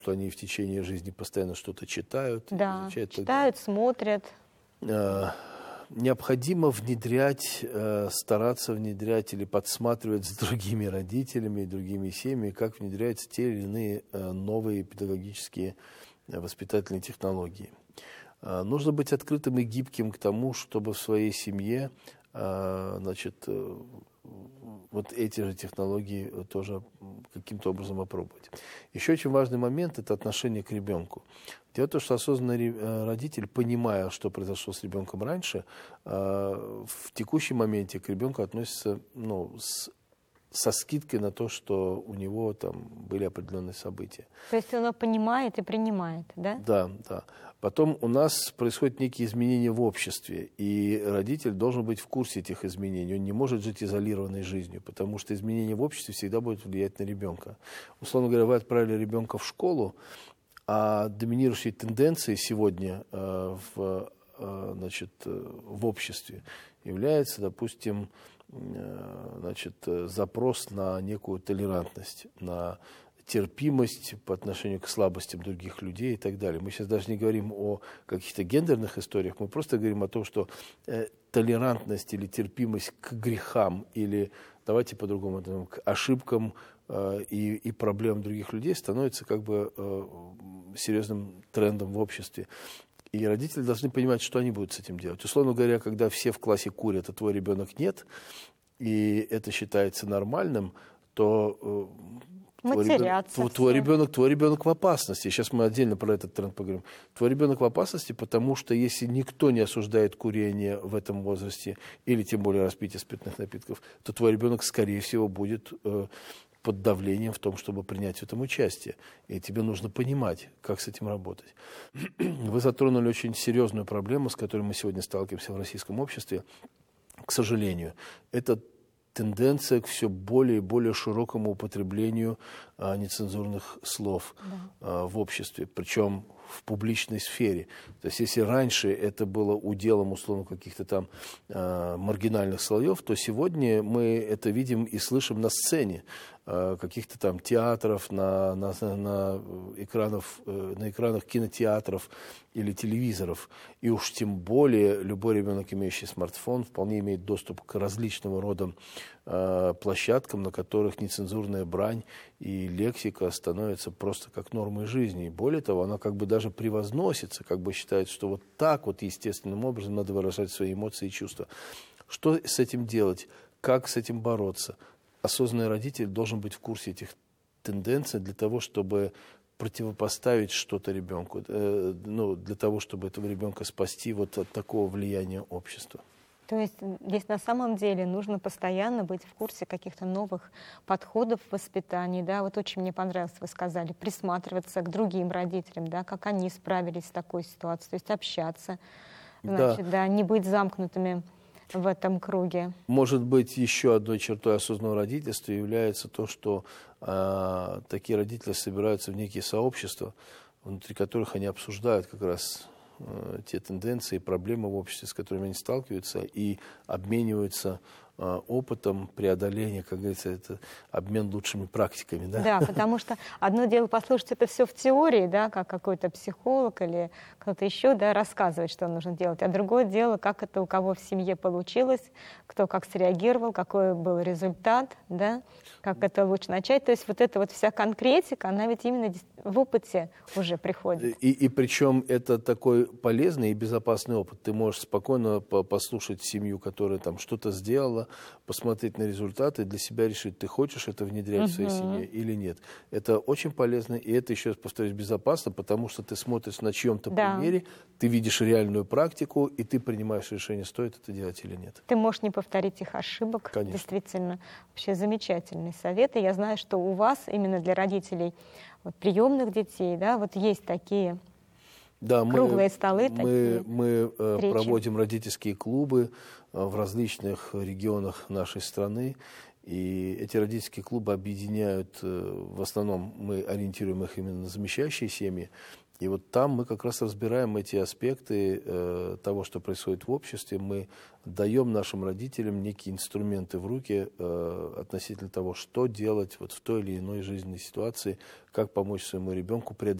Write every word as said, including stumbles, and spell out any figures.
что они в течение жизни постоянно что-то читают. Да, изучают, читают, смотрят. Необходимо внедрять, стараться внедрять или подсматривать с другими родителями, другими семьями, как внедряются те или иные новые педагогические воспитательные технологии. Нужно быть открытым и гибким к тому, чтобы в своей семье, значит, вот эти же технологии тоже каким-то образом опробовать. Еще очень важный момент – это отношение к ребенку. Дело в том, что осознанный родитель, понимая, что произошло с ребенком раньше, в текущем моменте к ребенку относится, ну, с, со скидкой на то, что у него там были определенные события. То есть он понимает и принимает, да? Да, да. Потом у нас происходят некие изменения в обществе, и родитель должен быть в курсе этих изменений. Он не может жить изолированной жизнью, потому что изменения в обществе всегда будут влиять на ребенка. Условно говоря, вы отправили ребенка в школу, а доминирующей тенденцией сегодня э, в, э, значит, в обществе является, допустим, э, значит, запрос на некую толерантность, на терпимость по отношению к слабостям других людей и так далее. Мы сейчас даже не говорим о каких-то гендерных историях, мы просто говорим о том, что э, толерантность или терпимость к грехам или, давайте по-другому, к ошибкам э, и, и проблемам других людей становится как бы э, серьезным трендом в обществе. И родители должны понимать, что они будут с этим делать. Условно говоря, когда все в классе курят, а твой ребенок нет, и это считается нормальным, то э, твой, ребенок, твой, твой, ребенок, твой ребенок в опасности. Сейчас мы отдельно про этот тренд поговорим. Твой ребенок в опасности, потому что если никто не осуждает курение в этом возрасте, или тем более распитие спиртных напитков, то твой ребенок, скорее всего, будет э, под давлением в том, чтобы принять в этом участие. И тебе нужно понимать, как с этим работать. Вы затронули очень серьезную проблему, с которой мы сегодня сталкиваемся в российском обществе. К сожалению, это тенденция к все более и более широкому употреблению а, нецензурных слов да. а, в обществе, причем в публичной сфере. То есть если раньше это было уделом, условно, каких-то там а, маргинальных слоев, то сегодня мы это видим и слышим на сцене а, каких-то там театров, на, на, на, экранов, на экранах кинотеатров или телевизоров. И уж тем более любой ребенок, имеющий смартфон, вполне имеет доступ к различного рода э, площадкам, на которых нецензурная брань и лексика становятся просто как нормой жизни. И более того, она как бы даже превозносится, как бы считается, что вот так вот естественным образом надо выражать свои эмоции и чувства. Что с этим делать? Как с этим бороться? Осознанный родитель должен быть в курсе этих тенденций для того, чтобы противопоставить что-то ребенку, э, ну, для того, чтобы этого ребенка спасти вот от такого влияния общества. То есть здесь на самом деле нужно постоянно быть в курсе каких-то новых подходов в воспитании. Да? Вот очень мне понравилось, вы сказали, присматриваться к другим родителям, да, как они справились с такой ситуацией, то есть общаться, значит, да. Да, не быть замкнутыми в этом круге. Может быть, еще одной чертой осознанного родительства является то, что э, такие родители собираются в некие сообщества, внутри которых они обсуждают как раз э, те тенденции и проблемы в обществе, с которыми они сталкиваются, и обмениваются э, опытом преодоления, как говорится, это обмен лучшими практиками. Да? Да, потому что одно дело послушать это все в теории, да, как какой-то психолог или кто-то еще, да, рассказывает, что нужно делать, а другое дело, как это у кого в семье получилось, кто как среагировал, какой был результат, да, как это лучше начать. То есть вот эта вот вся конкретика, она ведь именно в опыте уже приходит. И, и причем это такой полезный и безопасный опыт. Ты можешь спокойно послушать семью, которая там что-то сделала, посмотреть на результаты, для себя решить, ты хочешь это внедрять uh-huh. в своей семье или нет. Это очень полезно, и это, еще раз повторюсь, безопасно, потому что ты смотришь на чьем-то да. примере, ты видишь реальную практику, и ты принимаешь решение, стоит это делать или нет. Ты можешь не повторить их ошибок. Конечно. Действительно, вообще замечательные советы. Я знаю, что у вас именно для родителей вот, приемных детей, да, вот есть такие да, круглые мы, столы. Мы, такие мы э, проводим родительские клубы э, в различных регионах нашей страны. И эти родительские клубы объединяют, в основном мы ориентируем их именно на замещающие семьи. И вот там мы как раз разбираем эти аспекты э, того, что происходит в обществе. Мы даем нашим родителям некие инструменты в руки э, относительно того, что делать вот в той или иной жизненной ситуации, как помочь своему ребенку преодолеть